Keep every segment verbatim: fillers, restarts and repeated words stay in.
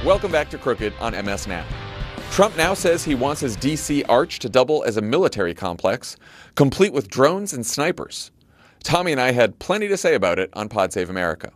Welcome back to Crooked on M S Now. Trump now says he wants his D C arch to double as a military complex, complete with drones and snipers. Tommy and I had plenty to say about it on Pod Save America.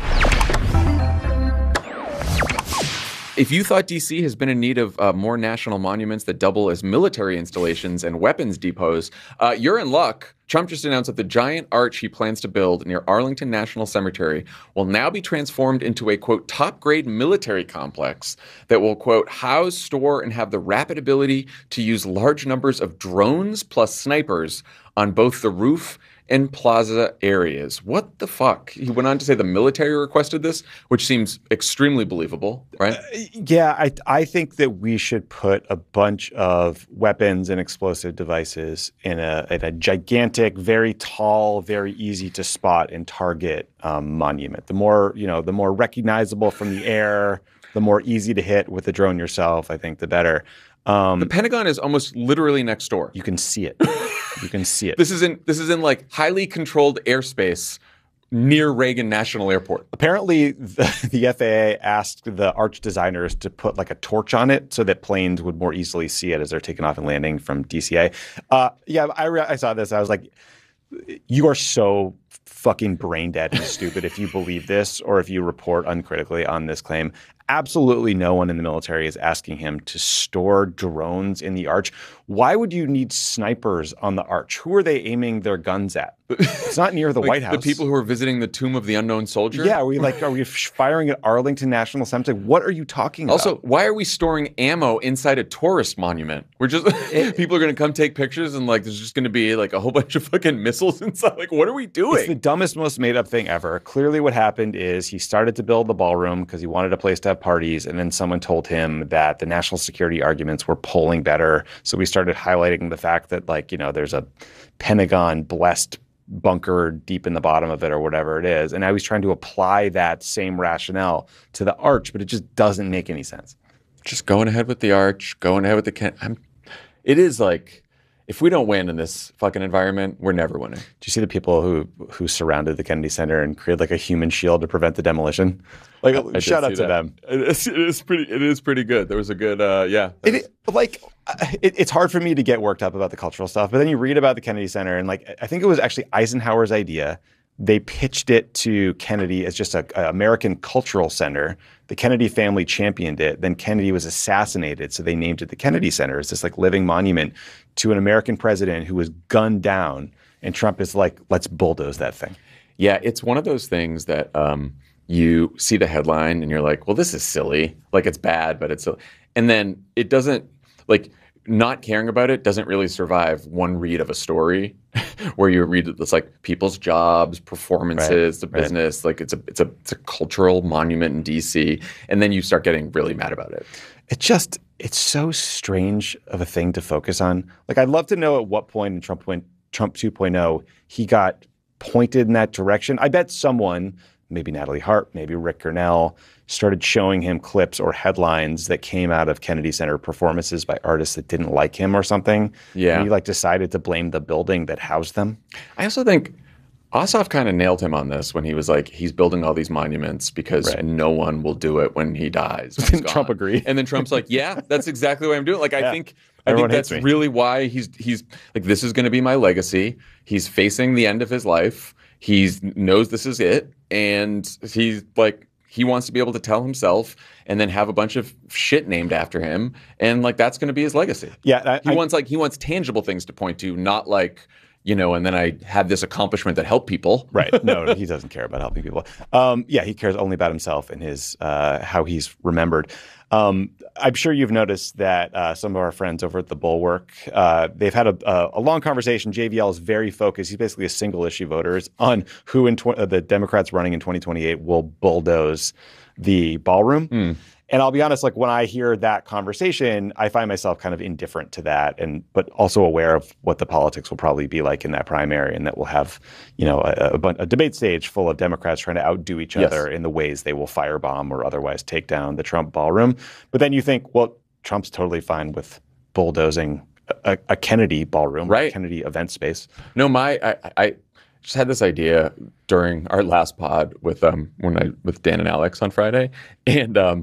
If you thought D C has been in need of uh, more national monuments that double as military installations and weapons depots, uh, you're in luck. Trump just announced that the giant arch he plans to build near Arlington National Cemetery will now be transformed into a, quote, top-grade military complex that will, quote, house, store, and have the rapid ability to use large numbers of drones plus snipers on both the roof and plaza areas. What the fuck? He went on to say the military requested this, which seems extremely believable, right? Uh, yeah, I I think that we should put a bunch of weapons and explosive devices in a, in a gigantic, very tall, very easy to spot and target um, monument. The more, you know, the more recognizable from the air, the more easy to hit with the drone yourself, I think the better. Um, the Pentagon is almost literally next door. You can see it. You can see it. This is in this is in like highly controlled airspace near Reagan National Airport. Apparently, the, the F A A asked the arch designers to put like a torch on it so that planes would more easily see it as they're taking off and landing from D C A. Uh, yeah, I, re- I saw this. I was like, you are so fucking brain dead and stupid if you believe this or if you report uncritically on this claim. Absolutely no one in the military is asking him to store drones in the arch. Why would you need snipers on the arch? Who are they aiming their guns at? It's not near the like White House. The people who are visiting the tomb of the unknown soldier? Yeah, are we like are we firing at Arlington National Cemetery? What are you talking also, about? Also, why are we storing ammo inside a tourist monument? We're just it, people are going to come take pictures and like there's just going to be like a whole bunch of fucking missiles inside. Like, what are we doing? It's the dumbest, most made up thing ever. Clearly, what happened is he started to build the ballroom because he wanted a place to have parties, and then someone told him that the national security arguments were polling better. So we started highlighting the fact that, like, you know, there's a Pentagon blessed bunker deep in the bottom of it or whatever it is. And now he's trying to apply that same rationale to the arch, but it just doesn't make any sense. Just going ahead with the arch, going ahead with the Ken- I'm, it is like, if we don't win in this fucking environment, we're never winning. Do you see the people who who surrounded the Kennedy Center and created like a human shield to prevent the demolition? Like, I, I shout out to that. them. It is, it is pretty. It is pretty good. There was a good, uh, yeah. It, was... Like, it, it's hard for me to get worked up about the cultural stuff, but then you read about the Kennedy Center, and like, I think it was actually Eisenhower's idea. They pitched it to Kennedy as just an American cultural center. The Kennedy family championed it. Then Kennedy was assassinated, so they named it the Kennedy Center. It's this like living monument to an American president who was gunned down. And Trump is like, let's bulldoze that thing. Yeah, it's one of those things that um, you see the headline and you're like, well, this is silly. Like, it's bad, but it's silly. And then it doesn't, like, not caring about it doesn't really survive one read of a story where you read it's like people's jobs, performances, right, the business, right. like it's a it's a it's a cultural monument in D C, and then you start getting really mad about it. It just it's so strange of a thing to focus on. Like, I'd love to know at what point in Trump went Trump two point oh he got pointed in that direction. I bet someone, maybe Natalie Hart, maybe Rick Grenell, started showing him clips or headlines that came out of Kennedy Center performances by artists that didn't like him or something. Yeah. And he like decided to blame the building that housed them. I also think Ossoff kind of nailed him on this when he was like, he's building all these monuments because right. no one will do it when he dies. Didn't Trump agree? And then Trump's like, yeah, that's exactly what I'm doing. Like, I yeah. think I Everyone think that's really why he's he's like, this is going to be my legacy. He's facing the end of his life. He knows this is it. And he's like, he wants to be able to tell himself and then have a bunch of shit named after him. And like, that's going to be his legacy. Yeah. I, he I, wants like, he wants tangible things to point to, not like, you know, and then I had this accomplishment that helped people. Right. No, he doesn't care about helping people. Um, yeah, he cares only about himself and his uh, how he's remembered. Um, I'm sure you've noticed that uh, some of our friends over at the Bulwark, uh, they've had a, a long conversation. J V L is very focused. He's basically a single issue voter on who in tw- uh, the Democrats running in twenty twenty-eight will bulldoze the ballroom. Mm. And I'll be honest, like when I hear that conversation, I find myself kind of indifferent to that, and but also aware of what the politics will probably be like in that primary, and that we'll have, you know, a, a, a debate stage full of Democrats trying to outdo each other yes. in the ways they will firebomb or otherwise take down the Trump ballroom. But then you think, well, Trump's totally fine with bulldozing a, a Kennedy ballroom, right? Kennedy event space. No, my I. I just had this idea during our last pod with um when I with Dan and Alex on Friday, and um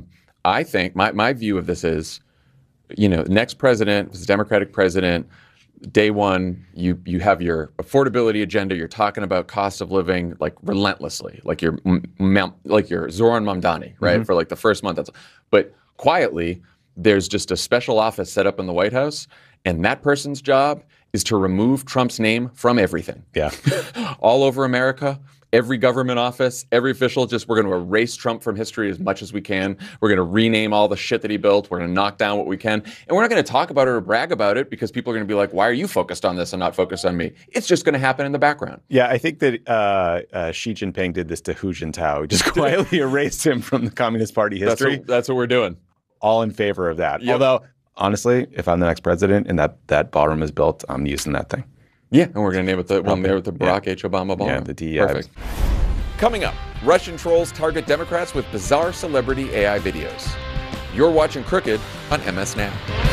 I think my, my view of this is, you know, next president, this Democratic president, day one, you you have your affordability agenda. You're talking about cost of living like relentlessly, like you're like you're Zoran Mamdani, right? Mm-hmm. For like the first month. That's, but quietly, there's just a special office set up in the White House, and that person's job is to remove Trump's name from everything. Yeah, all over America. Every government office, every official, just we're going to erase Trump from history as much as we can. We're going to rename all the shit that he built. We're going to knock down what we can. And we're not going to talk about it or brag about it because people are going to be like, why are you focused on this and not focused on me? It's just going to happen in the background. Yeah, I think that uh, uh, Xi Jinping did this to Hu Jintao. Just quietly erased him from the Communist Party history. That's what, that's what we're doing. All in favor of that. Yep. Although, honestly, if I'm the next president and that, that ballroom is built, I'm using that thing. Yeah, and we're going to name it the, we'll name it the Barack yeah. H. Obama ballroom. Yeah, the D E I. Perfect. Coming up, Russian trolls target Democrats with bizarre celebrity A I videos. You're watching Crooked on M S Now.